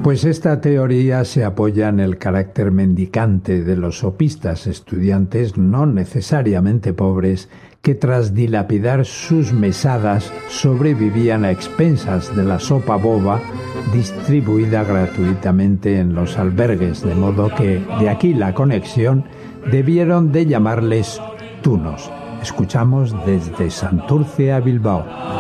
Pues esta teoría se apoya en el carácter mendicante de los sopistas, estudiantes no necesariamente pobres, que tras dilapidar sus mesadas sobrevivían a expensas de la sopa boba distribuida gratuitamente en los albergues, de modo que, de aquí la conexión, debieron de llamarles tunos. Escuchamos desde Santurce a Bilbao.